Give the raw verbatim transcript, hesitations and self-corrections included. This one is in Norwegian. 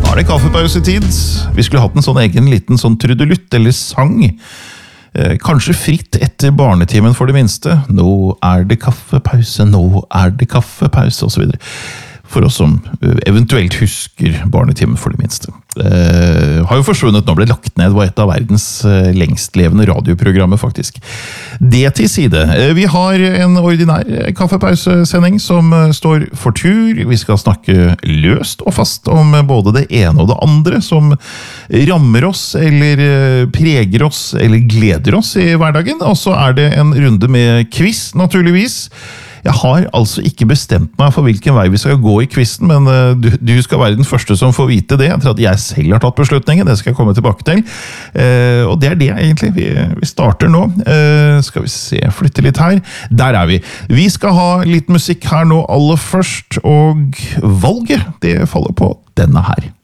er det kaffepausetid. Vi skulle hatt en sånn egen liten sånn trudelutt eller sang. Eh, kanskje fritt etter barnetimen for det minste. Nå er det kaffepause, nå er det kaffepause, og så videre. For oss som eventuelt husker barnetimen for det minste. Eh, har jo forsvunnet, nå ble lagt ned, var et av verdens lengstlevende radioprogrammer faktisk. Det til side. Eh, vi har en ordinær kaffepausesending som står for tur. Vi skal snakke løst og fast om både det ene og det andre som rammer oss, eller preger oss, eller gleder oss i hverdagen. Og så er det en runde med quiz, naturligvis. Jeg har altså ikke bestemt meg for hvilken vei vi skal gå i quizen, men uh, du, du skal være den første som får vite det. Jeg tror at jeg selv har tatt beslutningen, det skal jeg komme tilbake til. Uh, og det er det egentlig. Vi, vi starter nå. Uh, skal vi se, flytte litt her. Der er vi. Vi skal ha litt musikk her nå aller først, og valget, det faller på denne her.